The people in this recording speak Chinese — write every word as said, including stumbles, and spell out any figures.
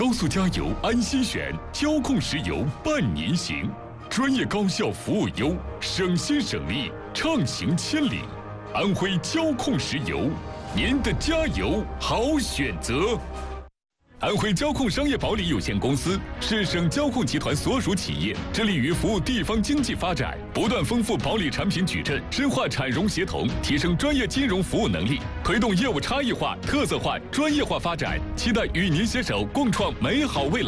高速加油安心选，交控石油伴您行。专业高效服务优，省心省力，畅行千里。安徽交控石油，您的加油好选择。安徽交控商业保理有限公司是省交控集团所属企业，致力于服务地方经济发展，不断丰富保理产品矩阵，深化产融协同，提升专业金融服务能力，推动业务差异化、特色化、专业化发展。期待与您携手共创美好未来。